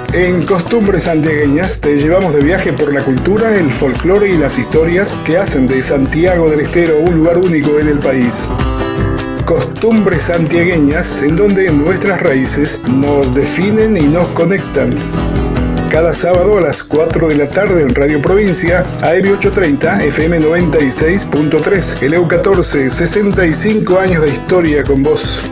En Costumbres Santiagueñas te llevamos de viaje por la cultura, el folclore y las historias que hacen de Santiago del Estero un lugar único en el país. Costumbres Santiagueñas, en donde nuestras raíces nos definen y nos conectan. Cada sábado a las 4 de la tarde en Radio Provincia, AM 830, FM 96.3, el EU14, 65 años de historia con vos.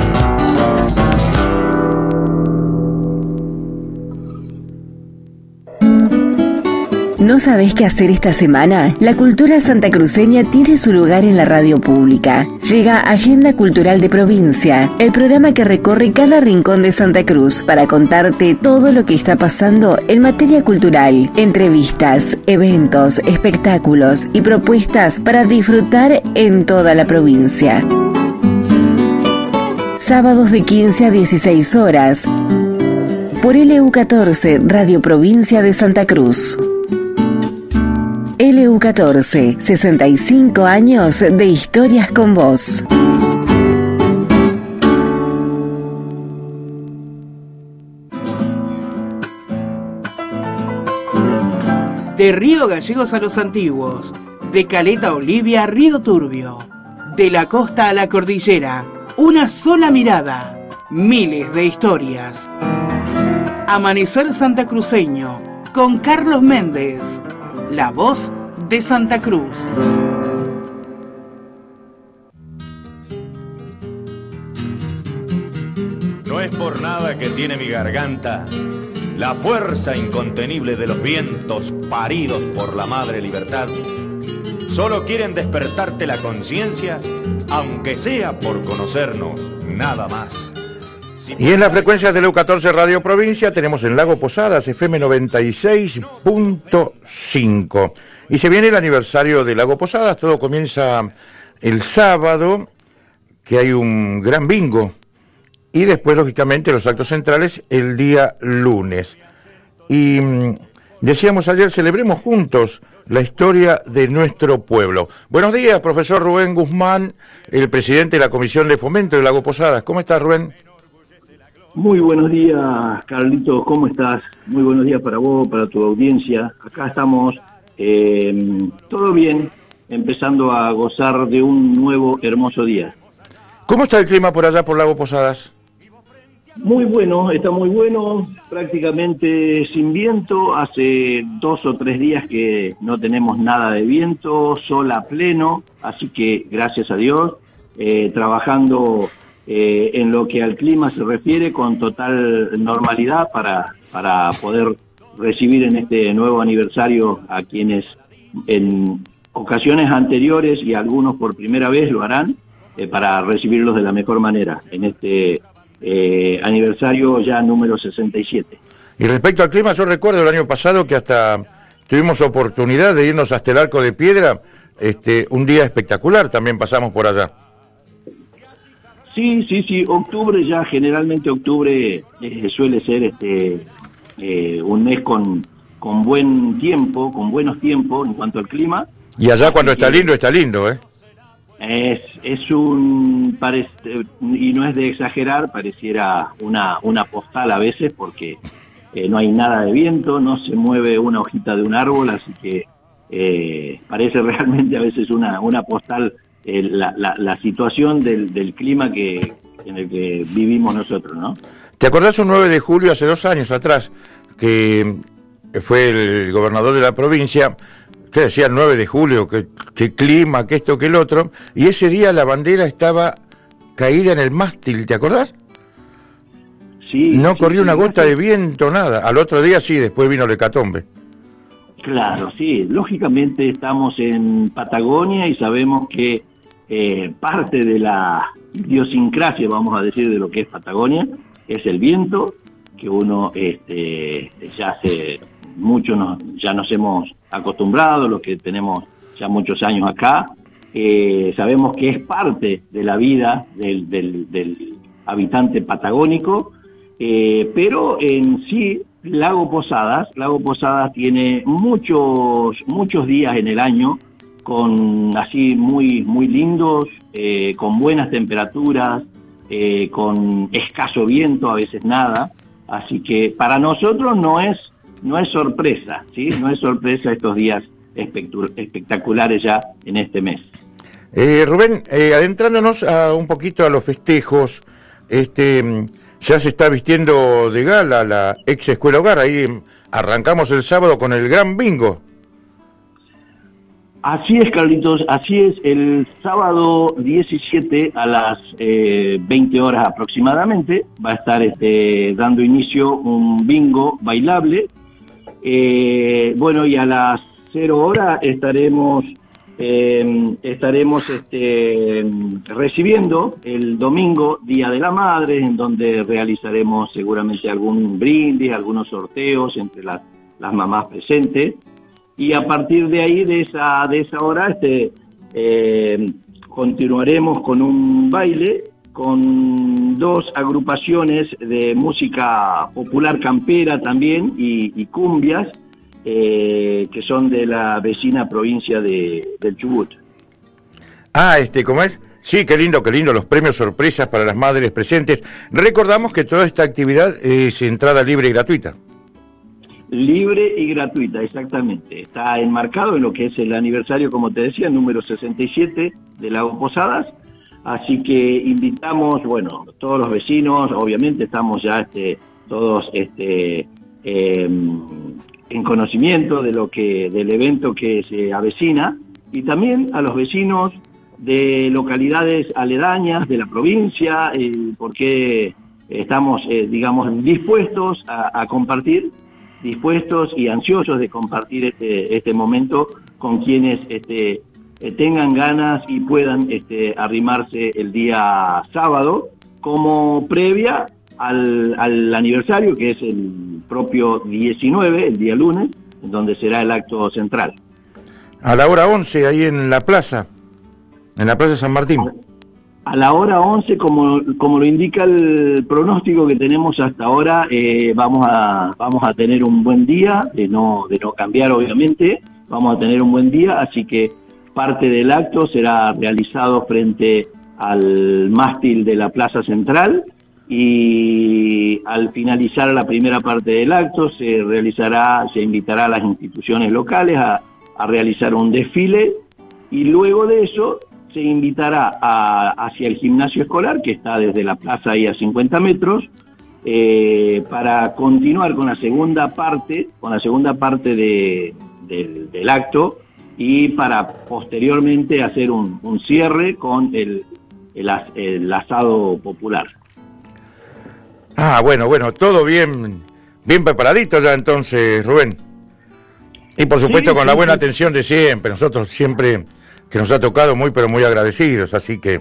¿No sabés qué hacer esta semana? La cultura santacruceña tiene su lugar en la radio pública. Llega Agenda Cultural de Provincia, el programa que recorre cada rincón de Santa Cruz para contarte todo lo que está pasando en materia cultural, entrevistas, eventos, espectáculos y propuestas para disfrutar en toda la provincia. Sábados de 15 a 16 horas, por LU14, Radio Provincia de Santa Cruz. LU14, 65 años de historias con vos. De Río Gallegos a los Antiguos, de Caleta Olivia a Río Turbio, de la costa a la cordillera, una sola mirada, miles de historias. Amanecer santacruceño, con Carlos Méndez, la voz de Santa Cruz. No es por nada que tiene mi garganta la fuerza incontenible de los vientos paridos por la madre libertad. Solo quieren despertarte la conciencia, aunque sea por conocernos, nada más. Y en las frecuencias de EU14 Radio Provincia tenemos en Lago Posadas FM 96.5. Y se viene el aniversario de Lago Posadas, todo comienza el sábado, que hay un gran bingo. Y después, lógicamente, los actos centrales el día lunes. Y decíamos ayer, celebremos juntos la historia de nuestro pueblo. Buenos días, profesor Rubén Guzmán, el presidente de la Comisión de Fomento de Lago Posadas. ¿Cómo estás, Rubén? Muy buenos días, Carlitos, ¿cómo estás? Muy buenos días para vos, para tu audiencia. Acá estamos, todo bien, empezando a gozar de un nuevo hermoso día. ¿Cómo está el clima por allá, por Lago Posadas? Muy bueno, está muy bueno, prácticamente sin viento. Hace 2 o 3 días que no tenemos nada de viento, sol a pleno, así que gracias a Dios, trabajando en lo que al clima se refiere con total normalidad para poder recibir en este nuevo aniversario a quienes en ocasiones anteriores y algunos por primera vez lo harán, para recibirlos de la mejor manera en este aniversario ya número 67. Y respecto al clima, yo recuerdo el año pasado que hasta tuvimos oportunidad de irnos hasta el Arco de Piedra, un día espectacular también pasamos por allá. Sí, octubre ya, generalmente octubre suele ser un mes con buen tiempo, con buenos tiempos en cuanto al clima. Y allá cuando está lindo, ¿eh? Es y no es de exagerar, pareciera una postal a veces porque no hay nada de viento, no se mueve una hojita de un árbol, así que parece realmente a veces una postal la situación del clima en el que vivimos nosotros, ¿no? ¿Te acordás un 9 de julio hace 2 años atrás que fue el gobernador de la provincia que decía el 9 de julio, que clima, que esto, que el otro, y ese día la bandera estaba caída en el mástil, ¿te acordás? Sí. No corrió una gota de viento, nada. Al otro día sí, después vino el hecatombe. Claro, sí. Lógicamente estamos en Patagonia y sabemos que parte de la idiosincrasia, vamos a decir, de lo que es Patagonia, es el viento, que uno ya nos hemos acostumbrado, los que tenemos ya muchos años acá, sabemos que es parte de la vida del habitante patagónico, pero en sí Lago Posadas tiene muchos días en el año con así muy lindos, con buenas temperaturas, con escaso viento, a veces nada, Así que para nosotros no es sorpresa, ¿sí? No es sorpresa estos días espectaculares ya en este mes. Rubén, adentrándonos un poquito a los festejos, ya se está vistiendo de gala la ex Escuela Hogar, ahí arrancamos el sábado con el gran bingo. Así es, Carlitos, así es. El sábado 17 a las 20 horas aproximadamente va a estar dando inicio un bingo bailable. Bueno, y a las 0 horas estaremos recibiendo el domingo, Día de la Madre, en donde realizaremos seguramente algún brindis, algunos sorteos entre las mamás presentes. Y a partir de ahí, de esa hora, continuaremos con un baile con 2 agrupaciones de música popular campera también y cumbias, que son de la vecina provincia del Chubut. ¿Cómo es? Sí, qué lindo, los premios sorpresas para las madres presentes. Recordamos que toda esta actividad es entrada libre y gratuita. Libre y gratuita, exactamente. Está enmarcado en lo que es el aniversario, como te decía, número 67 de Lago Posadas. Así que invitamos, bueno, todos los vecinos, obviamente estamos ya todos en conocimiento del evento que se avecina, y también a los vecinos de localidades aledañas de la provincia, porque estamos, digamos, dispuestos a compartir, dispuestos y ansiosos de compartir este momento con quienes tengan ganas y puedan arrimarse el día sábado como previa al aniversario, que es el propio 19, el día lunes, donde será el acto central. A la hora 11, ahí en la Plaza San Martín. A la hora 11, como lo indica el pronóstico que tenemos hasta ahora, vamos a tener un buen día, de no cambiar obviamente, vamos a tener un buen día, así que parte del acto será realizado frente al mástil de la Plaza Central, y al finalizar la primera parte del acto se invitará a las instituciones locales a realizar un desfile, y luego de eso se invitará hacia el gimnasio escolar, que está desde la plaza ahí a 50 metros, para continuar con la segunda parte del acto, y para posteriormente hacer un cierre con el asado popular. Bueno, todo bien preparadito ya entonces, Rubén. Y por supuesto con la buena atención de siempre, nosotros siempre que nos ha tocado pero muy agradecidos, así que...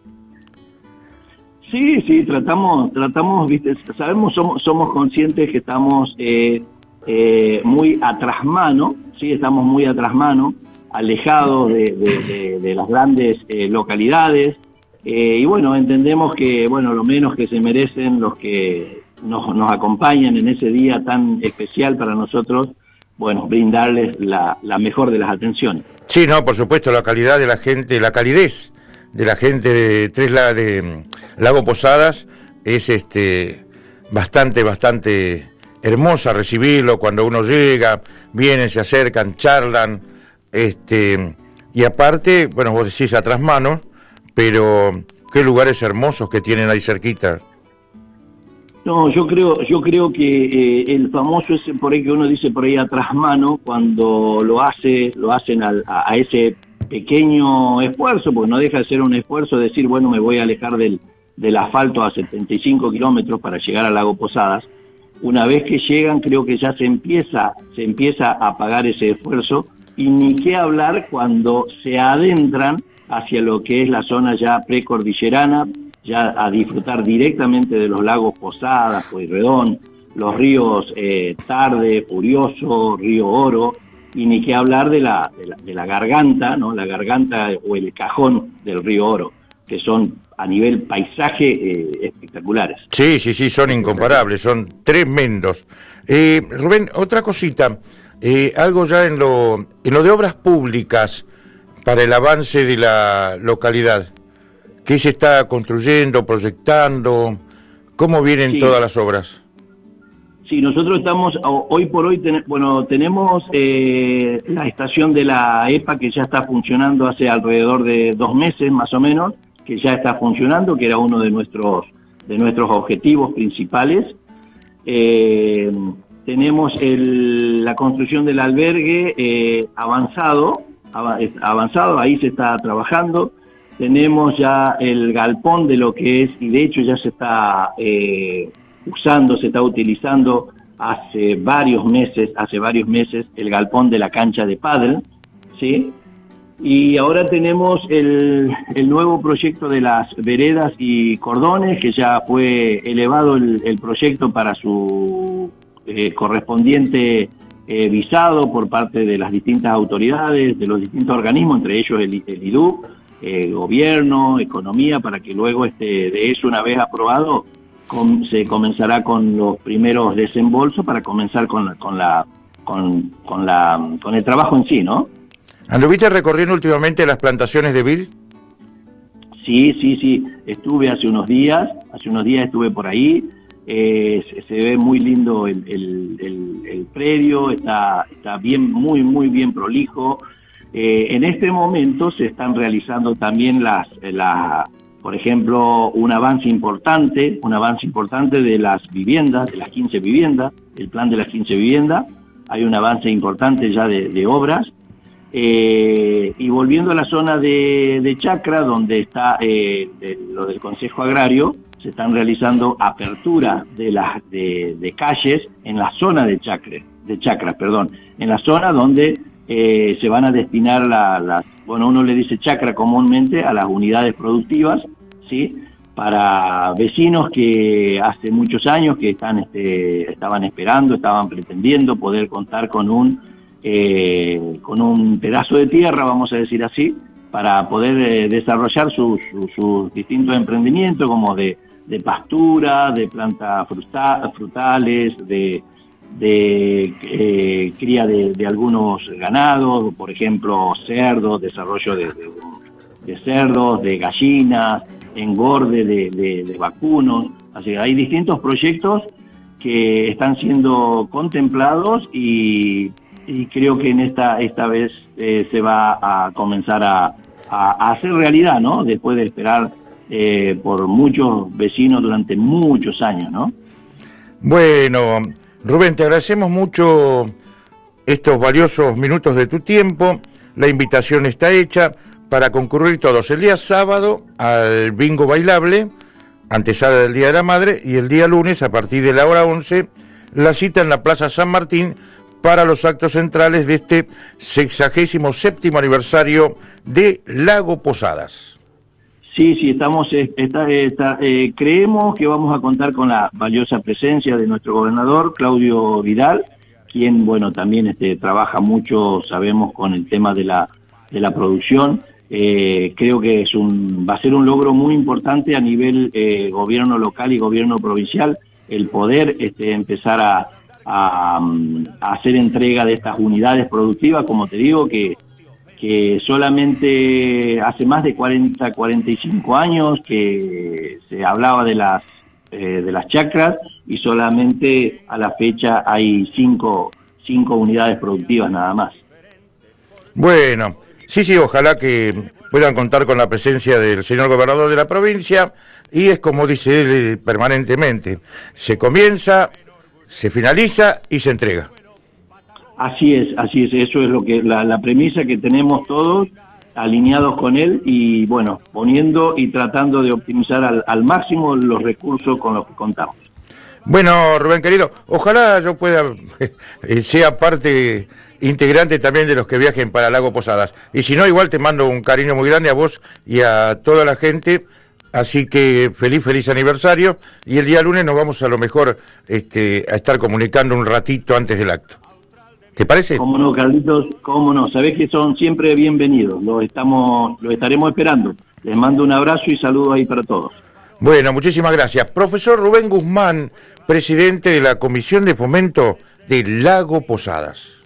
Sí, tratamos, viste, sabemos, somos conscientes que estamos muy a trasmano, sí, estamos muy a trasmano, alejados de las grandes localidades, y bueno, entendemos que, bueno, lo menos que se merecen los que nos acompañan en ese día tan especial para nosotros, bueno, brindarles la mejor de las atenciones. Sí, no, por supuesto, la calidad de la gente, la calidez de la gente de Lago Posadas es bastante hermosa recibirlo cuando uno llega, vienen, se acercan, charlan, y aparte, bueno, vos decís a trasmano, pero qué lugares hermosos que tienen ahí cerquita. No, yo creo que el famoso ese por ahí que uno dice por ahí a trasmano, cuando lo hacen a ese pequeño esfuerzo, porque no deja de ser un esfuerzo decir, bueno, me voy a alejar del asfalto a 75 kilómetros para llegar al Lago Posadas. Una vez que llegan, creo que ya se empieza a pagar ese esfuerzo, y ni qué hablar cuando se adentran hacia lo que es la zona ya precordillerana, ya a disfrutar directamente de los lagos Posadas, Pueyrredón, los ríos Tarde, Furioso, Río Oro, y ni qué hablar de la garganta, ¿no? La garganta o el cajón del Río Oro, que son a nivel paisaje espectaculares. Sí, son incomparables, son tremendos. Rubén, otra cosita, algo ya en lo de obras públicas para el avance de la localidad. ¿Qué se está construyendo, proyectando? ¿Cómo vienen todas las obras? Sí, nosotros estamos, hoy por hoy, tenemos la estación de la EPA que ya está funcionando hace alrededor de 2 meses más o menos, que ya está funcionando, que era uno de nuestros objetivos principales. Tenemos la construcción del albergue avanzado, ahí se está trabajando. Tenemos ya el galpón de lo que es, y de hecho ya se está se está utilizando hace varios meses el galpón de la cancha de pádel, ¿sí? Y ahora tenemos el nuevo proyecto de las veredas y cordones, que ya fue elevado el proyecto para su correspondiente visado por parte de las distintas autoridades, de los distintos organismos, entre ellos el IDU, gobierno, economía, para que luego de eso, una vez aprobado, se comenzará con los primeros desembolsos para comenzar con el trabajo en sí, ¿no? ¿Anduviste recorriendo últimamente las plantaciones de vid? Sí, estuve hace unos días estuve por ahí, se ve muy lindo el predio, está bien, muy bien prolijo. En este momento se están realizando también por ejemplo, un avance importante de las viviendas, de las 15 viviendas, el plan de las 15 viviendas. Hay un avance importante ya de obras. Y volviendo a la zona de Chacra, donde está lo del Consejo Agrario, se están realizando apertura de calles en la zona de Chacra, en la zona donde se van a destinar uno le dice chacra comúnmente a las unidades productivas, ¿sí? Para vecinos que hace muchos años que estaban estaban pretendiendo poder contar con un pedazo de tierra, vamos a decir así, para poder desarrollar sus distintos emprendimientos, como de pastura, de plantas frutales, de cría de algunos ganados, por ejemplo cerdos, desarrollo de cerdos, de gallinas, engorde de vacunos. Así que hay distintos proyectos que están siendo contemplados y creo que en esta vez se va a comenzar a hacer realidad, ¿no? Después de esperar por muchos vecinos durante muchos años, ¿no? Bueno, Rubén, te agradecemos mucho estos valiosos minutos de tu tiempo. La invitación está hecha para concurrir todos el día sábado al bingo bailable, antesala del Día de la Madre, y el día lunes, a partir de la hora 11, la cita en la Plaza San Martín para los actos centrales de este 67º aniversario de Lago Posadas. Sí, creemos que vamos a contar con la valiosa presencia de nuestro gobernador, Claudio Vidal, quien, también trabaja mucho, sabemos, con el tema de la producción. Creo que va a ser un logro muy importante a nivel gobierno local y gobierno provincial, el poder empezar a hacer entrega de estas unidades productivas, como te digo, que solamente hace más de 45 años que se hablaba de las chacras, y solamente a la fecha hay 5 unidades productivas nada más. Bueno, sí, ojalá que puedan contar con la presencia del señor gobernador de la provincia, y es como dice él permanentemente: se comienza, se finaliza y se entrega. Así es, eso es lo que la premisa que tenemos todos alineados con él, y poniendo y tratando de optimizar al máximo los recursos con los que contamos. Bueno, Rubén querido, ojalá yo pueda sea parte integrante también de los que viajen para Lago Posadas, y si no, igual te mando un cariño muy grande a vos y a toda la gente. Así que feliz aniversario, y el día lunes nos vamos a lo mejor a estar comunicando un ratito antes del acto. ¿Te parece? Cómo no, Carlitos, cómo no. Sabés que son siempre bienvenidos. Los estaremos esperando. Les mando un abrazo y saludos ahí para todos. Bueno, muchísimas gracias. Profesor Rubén Guzmán, presidente de la Comisión de Fomento de Lago Posadas.